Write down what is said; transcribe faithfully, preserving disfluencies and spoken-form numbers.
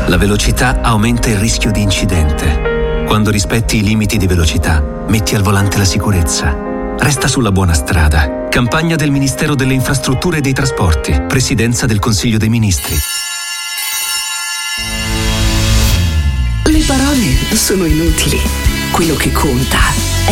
La velocità aumenta il rischio di incidente. Quando rispetti i limiti di velocità, metti al volante la sicurezza. Resta sulla buona strada. Campagna del Ministero delle Infrastrutture e dei Trasporti. Presidenza del Consiglio dei Ministri. Le parole sono inutili. Quello che conta